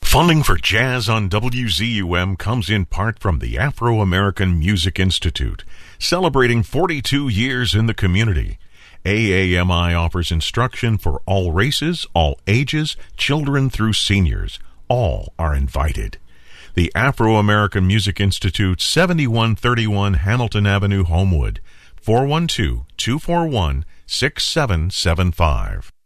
Funding for Jazz on WZUM comes in part from the Afro-American Music Institute, celebrating 42 years in the community. AAMI offers instruction for all races, all ages, children through seniors. All are invited. The Afro-American Music Institute, 7131 Hamilton Avenue, Homewood, 412-241-6775.